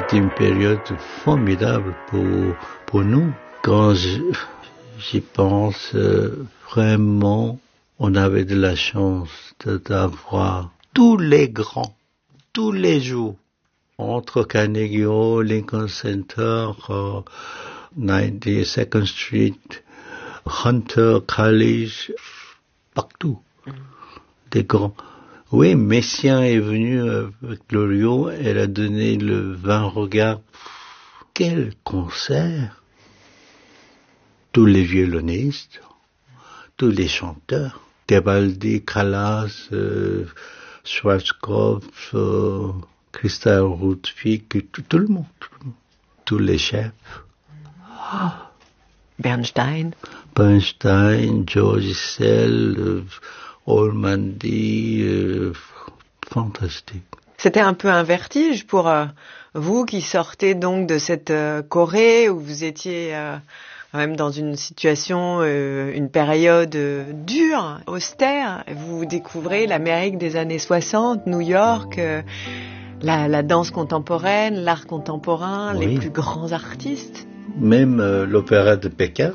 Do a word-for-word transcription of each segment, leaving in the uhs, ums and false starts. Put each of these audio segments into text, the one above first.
C'était une période formidable pour, pour nous. Quand je, j'y pense, euh, vraiment, on avait de la chance de, d'avoir tous les grands, tous les jours, entre Carnegie Hall, Lincoln Center, uh, ninety-second Street, Hunter College, partout, mm. des grands. Oui, Messiaen est venu avec Loriot, elle a donné le vingt regards. Quel concert! Tous les violonistes, tous les chanteurs, Tebaldi, Callas, euh, Schwarzkopf, euh, Christa Rudwig, tout, tout le monde, tout le monde, tous les chefs. Oh. Bernstein. Bernstein, George Issel, euh, Ormandy, euh, fantastique. C'était un peu un vertige pour euh, vous qui sortez donc de cette euh, Corée où vous étiez euh, même dans une situation, euh, une période euh, dure, austère. Vous découvrez l'Amérique des années soixante, New York, euh, la, la danse contemporaine, l'art contemporain, oui. Les plus grands artistes. Même euh, l'opéra de Pékin.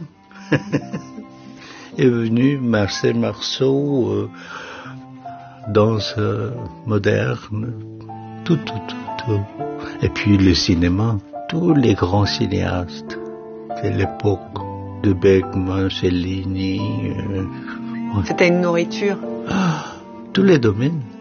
est venu, Marcel Marceau, euh, danse euh, moderne, tout, tout, tout, tout. Et puis le cinéma, tous les grands cinéastes de l'époque, de Bergman, Cellini. Euh, ouais. C'était une nourriture. Ah, tous les domaines.